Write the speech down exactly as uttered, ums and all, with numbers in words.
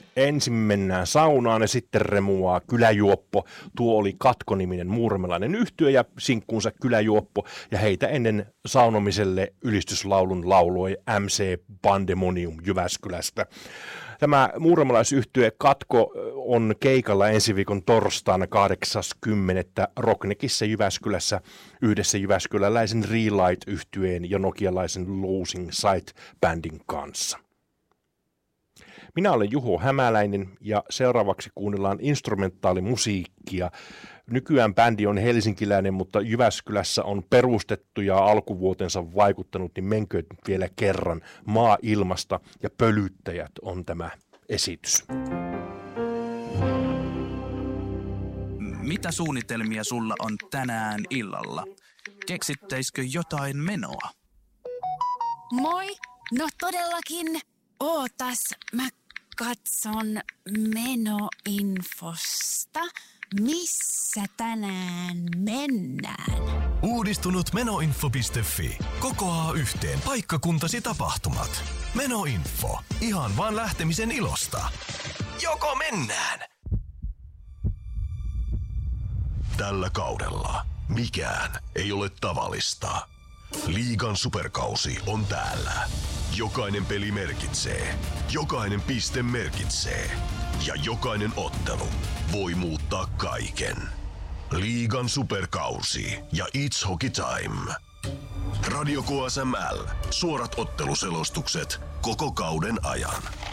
Ensin mennään saunaan ja sitten remuaa Kyläjuoppo. Tuo oli Katko-niminen muuramelainen yhtye ja sinkkuunsa Kyläjuoppo. Ja heitä ennen saunomiselle ylistyslaulun lauloi M C Pandemonium Jyväskylästä. Tämä muuramelaisyhtye Katko on keikalla ensi viikon torstaina kahdeksas kymmenettä Rockneckissa Jyväskylässä yhdessä jyväskyläläisen Relight-yhtyeen ja nokialaisen Losing Sight-bändin kanssa. Minä olen Juho Hämäläinen ja seuraavaksi kuunnellaan instrumentaalimusiikkia. Nykyään bändi on helsinkiläinen, mutta Jyväskylässä on perustettu ja alkuvuotensa vaikuttanut, niin menkö vielä kerran. Maa ilmasta ja Pölyttäjät on tämä esitys. Mitä suunnitelmia sulla on tänään illalla? Keksittäisikö jotain menoa? Moi, no todellakin. Ootas, mä katson menoinfosta. Missä tänään mennään? Uudistunut menoinfo piste fi kokoaa yhteen paikkakuntasi tapahtumat. Menoinfo. Ihan vaan lähtemisen ilosta. Joko mennään? Tällä kaudella mikään ei ole tavallista. Liigan superkausi on täällä. Jokainen peli merkitsee. Jokainen piste merkitsee. Ja jokainen ottelu voi muuttaa kaiken. Liigan superkausi ja It's Hockey Time. Radio K S M L. Suorat otteluselostukset koko kauden ajan.